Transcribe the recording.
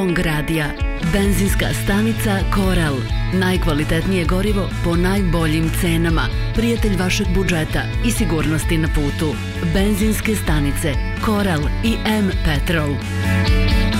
Gradija. Benzinska stanica Koral. Najkvalitetnije gorivo po najboljim cenama. Prijatelj vašeg budžeta i sigurnosti na putu. Benzinske stanice Koral i M Petrol.